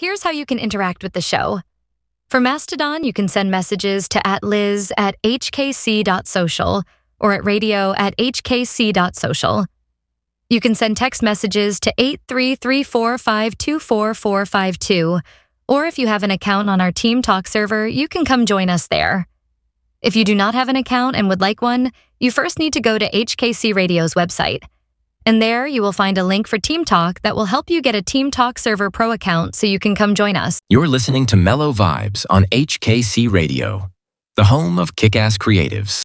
Here's how you can interact with the show. For Mastodon, you can send messages to @liz@hkc.social or at radio@hkc.social. You can send text messages to 83345244452, or if you have an account on our Team Talk server, you can come join us there. If you do not have an account and would like one, you first need to go to HKC Radio's website. And there you will find a link for Team Talk that will help you get a Team Talk Server Pro account so you can come join us. You're listening to Mellow Vibes on HKC Radio, the home of kick-ass creatives.